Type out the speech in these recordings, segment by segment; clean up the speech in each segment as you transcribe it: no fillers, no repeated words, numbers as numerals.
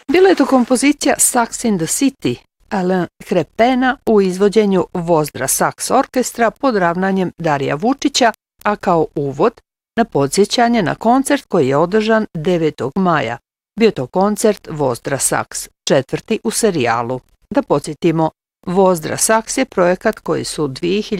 Bila je to kompozicija Sax in the City, Alain Crepena u izvođenju Vozdra Sax orkestra pod ravnanjem Darija Vučića, a kao uvod na podsjećanje na koncert koji je održan 9. maja. Bio to koncert Vozdra Sax, 4. u serijalu. Da podsjetimo, Vozdra Sax je projekat koji su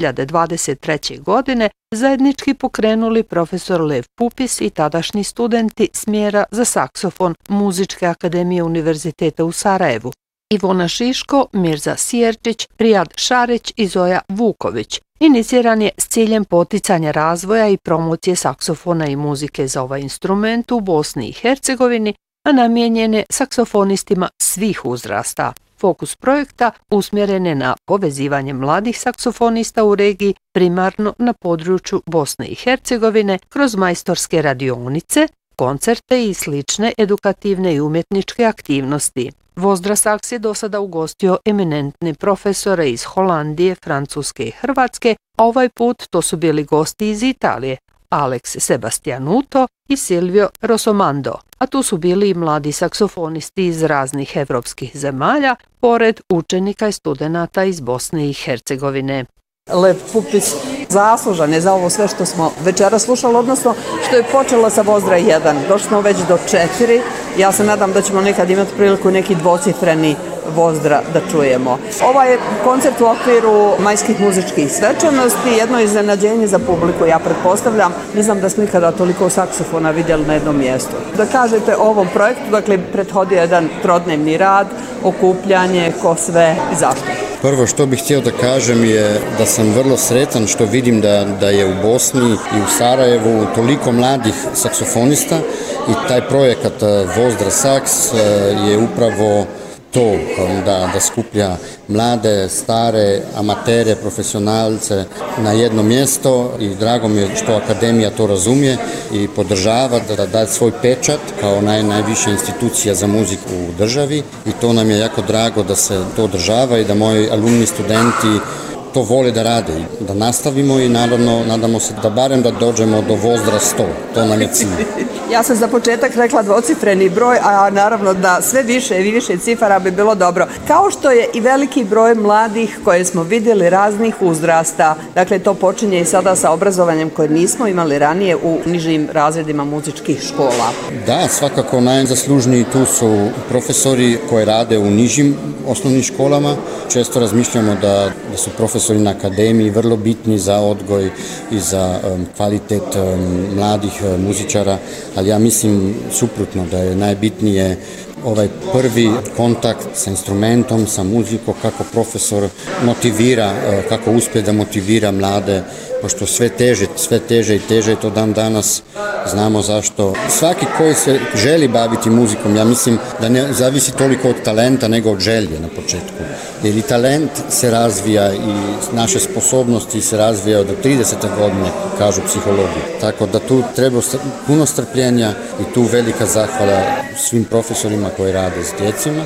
2023. godine zajednički pokrenuli profesor Lev Pupis i tadašnji studenti smjera za saksofon Muzičke akademije Univerziteta u Sarajevu. Ivona Šiško, Mirza Sijerčić, Rijad Šarić i Zoja Vuković. Iniciran je s ciljem poticanja razvoja i promocije saksofona i muzike za ovaj instrument u Bosni i Hercegovini, a namijenjen je saksofonistima svih uzrasta. Fokus projekta usmjeren je na povezivanje mladih saksofonista u regiji, primarno na području Bosne i Hercegovine, kroz majstorske radionice, koncerte i slične edukativne i umjetničke aktivnosti. Vozdra Sax je do sada ugostio eminentne profesore iz Holandije, Francuske i Hrvatske, a ovaj put to su bili gosti iz Italije, Alex Sebastianuto i Silvio Rossomando, a tu su bili i mladi saksofonisti iz raznih evropskih zemalja, pored učenika i studenata iz Bosne i Hercegovine. Lev Pupis zaslužan je za ovo sve što smo večera slušali, odnosno što je počelo sa Vozdra 1. Došli smo već do 4. Ja se nadam da ćemo nekad imati priliku neki dvocifreni Vozdra da čujemo. Ovaj je koncert u okviru majskih muzičkih svečanosti, jedno iznenađenje za publiku, ja pretpostavljam. Ne znam da smo ikada toliko saksofona vidjeli na jednom mjestu. Da kažete o ovom projektu, dakle, prethodio jedan trodnevni rad, okupljanje, ko sve i zašto? Prvo što bih htio da kažem je da sam vrlo sretan što vidim da je u Bosni i u Sarajevu toliko mladih saksofonista i taj projekat Vozdra Sax je upravo to da skuplja mlade, stare, amatere, profesionalce na jedno mjesto i drago mi je što Akademija to razumije i podržava da daje svoj pečat kao najviša institucija za muziku u državi i to nam je jako drago da se to održava i da moji alumni studenti to vole da rade i da nastavimo i naravno nadamo se da barem da dođemo do Vozdra 100, to nam je cilj. Ja sam za početak rekla dvocifreni broj, a naravno da sve više i više cifara bi bilo dobro. Kao što je i veliki broj mladih koje smo vidjeli raznih uzrasta, dakle to počinje i sada sa obrazovanjem koje nismo imali ranije u nižim razredima muzičkih škola. Da, svakako najzaslužniji tu su profesori koji rade u nižim osnovnim školama. Često razmišljamo da su profesori na akademiji vrlo bitni za odgoj i za kvalitet mladih muzičara, ali ja mislim suprotno da je najbitnije ovaj prvi kontakt sa instrumentom, sa muzikom, kako profesor motivira, kako uspije da motivira mlade, pošto sve teže i teže je to dan danas, znamo zašto. Svaki koji se želi baviti muzikom, ja mislim da ne zavisi toliko od talenta nego od želje na početku. Jer i talent se razvija i naše sposobnosti se razvijaju do 30. godine, kažu psihologi. Tako da tu treba puno strpljenja i tu velika zahvala svim profesorima koji rade s djecima.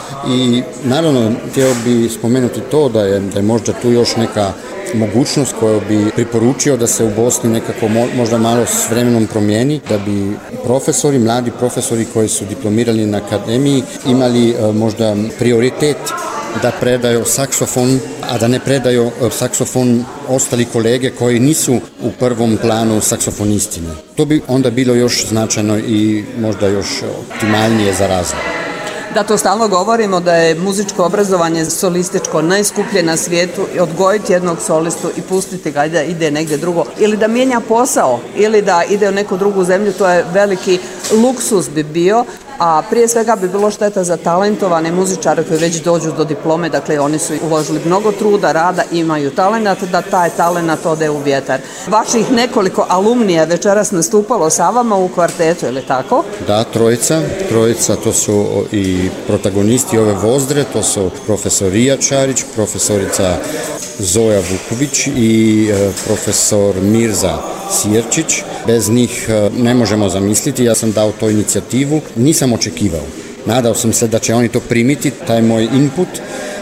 I naravno, htio bi spomenuti to da je možda tu još neka mogućnost koju bi priporučio da se u Bosni nekako možda malo s vremenom promijeni, da bi profesori, mladi profesori koji su diplomirali na akademiji imali možda prioritet da predaju saksofon, a da ne predaju saksofon ostali kolege koji nisu u prvom planu saksofonistine. To bi onda bilo još značajno i možda još optimalnije za razvoj. Da, to stalno govorimo da je muzičko obrazovanje solističko najskuplje na svijetu i odgojiti jednog solistu i pustiti ga da ide negdje drugo ili da mijenja posao ili da ide u neku drugu zemlju, to je veliki luksuz bi bio, a prije svega bi bilo šteta za talentovane muzičare koji već dođu do diplome, dakle oni su uložili mnogo truda, rada, imaju talenat, da taj talenat ode u vjetar. Vaših nekoliko alumnija večeras nastupalo sa vama u kvartetu, ili tako? Da, trojica, to su i protagonisti ove Vozdre, to su profesor Rijad Šarić, profesorica Zoja Vuković i profesor Mirza Sijerčić. Bez njih ne možemo zamisliti, ja sam dao to inicijativu, nisam očekivao. Nadao sam se da će oni to primiti, taj moj input,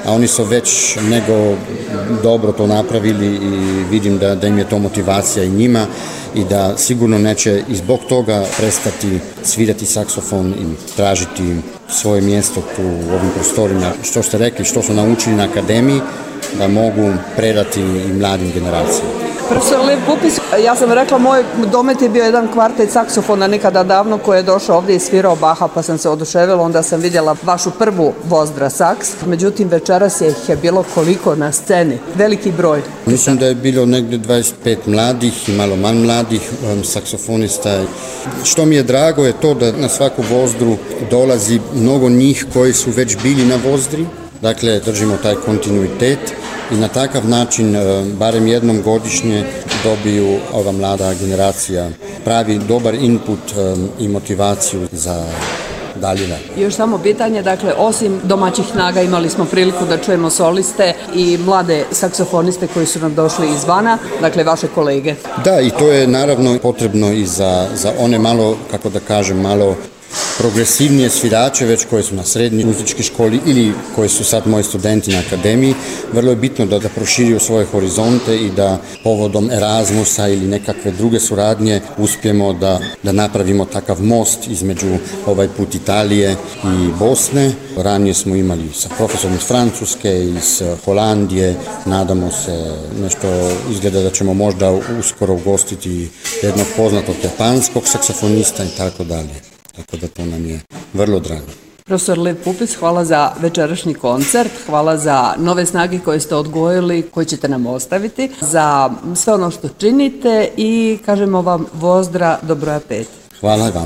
a oni su već nego dobro to napravili i vidim da im je to motivacija i njima i da sigurno neće i zbog toga prestati svirati saksofon i tražiti svoje mjesto tu u ovim prostorima. Što ste rekli, što su naučili na akademiji, da mogu predati i mladim generacijama. Profesor Lev Pupis, ja sam rekla, moj domet je bio jedan kvartet saksofona nekada davno koji je došao ovdje i svirao Baha, pa sam se oduševila, onda sam vidjela vašu prvu Vozdra saks. Međutim, večeras ih je bilo koliko na sceni? Veliki broj. Mislim da je bilo negdje 25 mladih i malo manj mladih saksofonista. Što mi je drago je to da na svaku Vozdru dolazi mnogo njih koji su već bili na Vozdri. Dakle, držimo taj kontinuitet i na takav način, barem jednom godišnje, dobiju ova mlada generacija pravi dobar input i motivaciju za dalje. Još samo pitanje, dakle, osim domaćih snaga imali smo priliku da čujemo soliste i mlade saksofoniste koji su nam došli izvana, dakle, vaše kolege. Da, i to je naravno potrebno i za one malo, kako da kažem, malo progresivnije svirače, već koje su na srednjoj muzičkoj školi ili koji su sad moji studenti na akademiji. Vrlo je bitno da proširiju svoje horizonte i da povodom Erasmusa ili nekakve druge suradnje uspijemo da napravimo takav most između ovaj put Italije i Bosne. Ranije smo imali sa profesorom iz Francuske, iz Holandije. Nadamo se, nešto izgleda da ćemo možda uskoro ugostiti jednog poznatog japanskog saksofonista i tako dalje. Tako da to nam je vrlo drago. Profesor Lev Pupis, hvala za večerašnji koncert, hvala za nove snage koje ste odgojili, koje ćete nam ostaviti, za sve ono što činite i kažemo vam Vozdra do broja 5. Hvala vam.